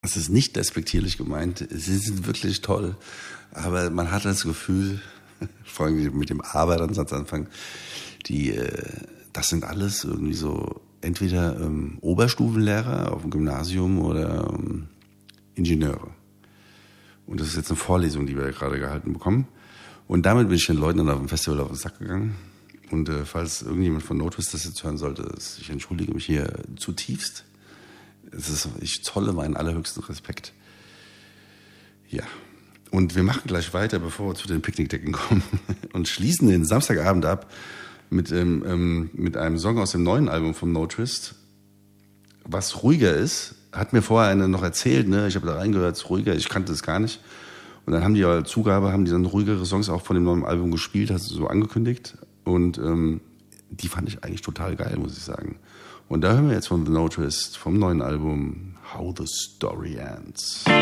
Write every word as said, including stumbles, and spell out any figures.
Das ist nicht despektierlich gemeint. Sie sind wirklich toll. Aber man hat das Gefühl, vor allem mit dem Aber dann Satz anfangen, die, das sind alles irgendwie so entweder ähm, Oberstufenlehrer auf dem Gymnasium oder ähm, Ingenieure. Und das ist jetzt eine Vorlesung, die wir gerade gehalten bekommen. Und damit bin ich den Leuten dann auf dem Festival auf den Sack gegangen. Und äh, falls irgendjemand von NoTwist das jetzt hören sollte, ich entschuldige mich hier zutiefst. Es ist, ich zolle meinen allerhöchsten Respekt. Ja. Und wir machen gleich weiter, bevor wir zu den Picknickdecken kommen. Und schließen den Samstagabend ab mit, ähm, ähm, mit einem Song aus dem neuen Album von NoTwist, was ruhiger ist. Hat mir vorher einer noch erzählt, ne? Ich habe da reingehört, es ist ruhiger, ich kannte es gar nicht. Und dann haben die aber Zugabe, haben die dann ruhigere Songs auch von dem neuen Album gespielt, hast du so angekündigt. Und ähm, die fand ich eigentlich total geil, muss ich sagen. Und da hören wir jetzt von The NoTwist vom neuen Album How the Story Ends.